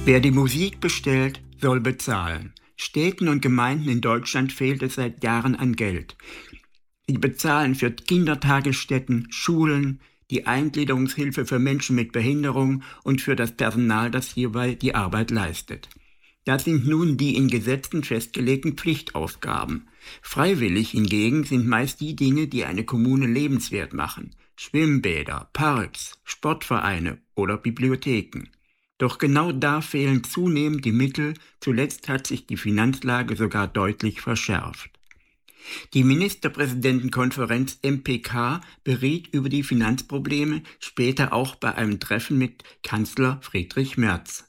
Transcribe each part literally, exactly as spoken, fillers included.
Wer die Musik bestellt, soll bezahlen. Städten und Gemeinden in Deutschland fehlt es seit Jahren an Geld. Sie bezahlen für Kindertagesstätten, Schulen, die Eingliederungshilfe für Menschen mit Behinderung und für das Personal, das hierbei die Arbeit leistet. Das sind nun die in Gesetzen festgelegten Pflichtaufgaben. Freiwillig hingegen sind meist die Dinge, die eine Kommune lebenswert machen. Schwimmbäder, Parks, Sportvereine oder Bibliotheken. Doch genau da fehlen zunehmend die Mittel, zuletzt hat sich die Finanzlage sogar deutlich verschärft. Die Ministerpräsidentenkonferenz M P K beriet über die Finanzprobleme, später auch bei einem Treffen mit Kanzler Friedrich Merz.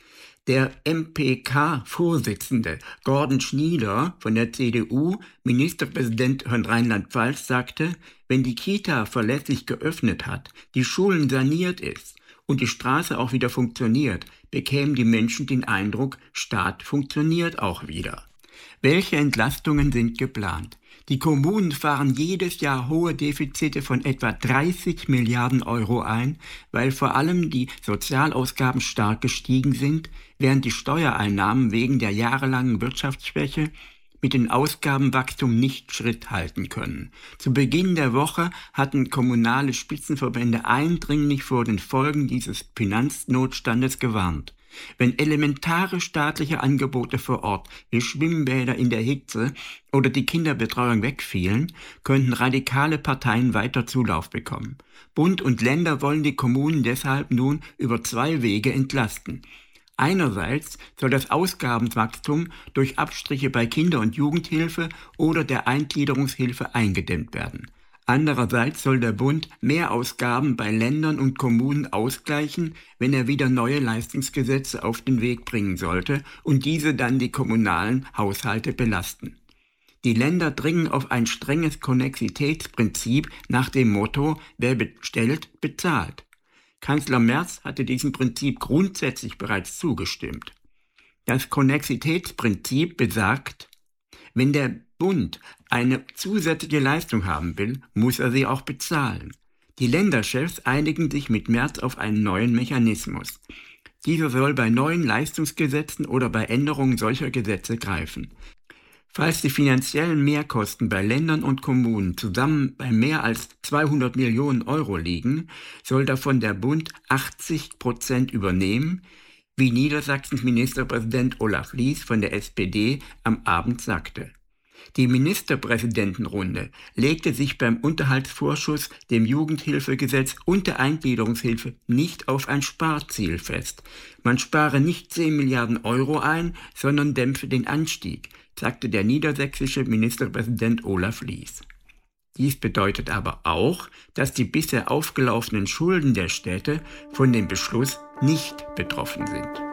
Der M P K-Vorsitzende Gordon Schnieder von der C D U, Ministerpräsident von Rheinland-Pfalz, sagte, wenn die Kita verlässlich geöffnet hat, die Schulen saniert ist und die Straße auch wieder funktioniert, bekämen die Menschen den Eindruck, Staat funktioniert auch wieder. Welche Entlastungen sind geplant? Die Kommunen fahren jedes Jahr hohe Defizite von etwa dreißig Milliarden Euro ein, weil vor allem die Sozialausgaben stark gestiegen sind, während die Steuereinnahmen wegen der jahrelangen Wirtschaftsschwäche mit dem Ausgabenwachstum nicht Schritt halten können. Zu Beginn der Woche hatten kommunale Spitzenverbände eindringlich vor den Folgen dieses Finanznotstandes gewarnt. Wenn elementare staatliche Angebote vor Ort wie Schwimmbäder in der Hitze oder die Kinderbetreuung wegfielen, könnten radikale Parteien weiter Zulauf bekommen. Bund und Länder wollen die Kommunen deshalb nun über zwei Wege entlasten. Einerseits soll das Ausgabenwachstum durch Abstriche bei Kinder- und Jugendhilfe oder der Eingliederungshilfe eingedämmt werden. Andererseits soll der Bund Mehrausgaben bei Ländern und Kommunen ausgleichen, wenn er wieder neue Leistungsgesetze auf den Weg bringen sollte und diese dann die kommunalen Haushalte belasten. Die Länder dringen auf ein strenges Konnexitätsprinzip nach dem Motto, wer bestellt, bezahlt. Kanzler Merz hatte diesem Prinzip grundsätzlich bereits zugestimmt. Das Konnexitätsprinzip besagt, wenn der Bund eine zusätzliche Leistung haben will, muss er sie auch bezahlen. Die Länderchefs einigen sich mit Merz auf einen neuen Mechanismus. Dieser soll bei neuen Leistungsgesetzen oder bei Änderungen solcher Gesetze greifen. Falls die finanziellen Mehrkosten bei Ländern und Kommunen zusammen bei mehr als zweihundert Millionen Euro liegen, soll davon der Bund achtzig Prozent übernehmen, wie Niedersachsens Ministerpräsident Olaf Lies von der S P D am Abend sagte. Die Ministerpräsidentenrunde legte sich beim Unterhaltsvorschuss, dem Jugendhilfegesetz und der Eingliederungshilfe nicht auf ein Sparziel fest. Man spare nicht zehn Milliarden Euro ein, sondern dämpfe den Anstieg, sagte der niedersächsische Ministerpräsident Olaf Lies. Dies bedeutet aber auch, dass die bisher aufgelaufenen Schulden der Städte von dem Beschluss nicht betroffen sind.